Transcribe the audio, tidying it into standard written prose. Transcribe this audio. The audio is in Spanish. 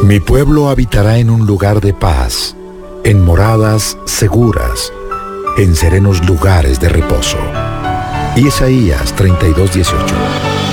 Mi pueblo habitará en un lugar de paz, en moradas seguras, en serenos lugares de reposo. Isaías 32:18.